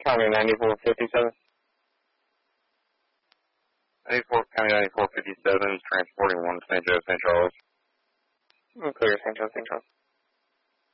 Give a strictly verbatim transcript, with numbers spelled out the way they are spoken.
County ninety-four fifty-seven. ninety-four, County ninety-four fifty-seven, transporting one Saint Joe, Saint Charles. Clear, Saint Joe, Saint Charles.